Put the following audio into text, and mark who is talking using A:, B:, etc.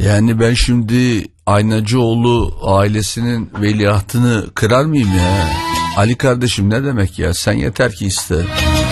A: Yani ben şimdi Aynacıoğlu ailesinin veliahtını kırar mıyım ya? Ali kardeşim ne demek ya? Sen yeter ki iste.